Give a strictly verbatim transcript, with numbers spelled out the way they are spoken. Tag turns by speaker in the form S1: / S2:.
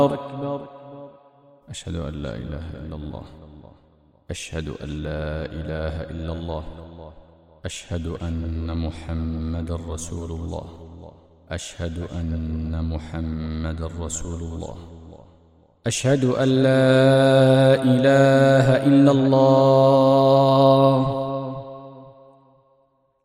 S1: أشهد أن لا إله إلا الله. أشهد أن لا إله إلا الله. أشهد أن محمدا رسول الله. أشهد أن محمدا رسول الله. أشهد أن لا إله إلا الله.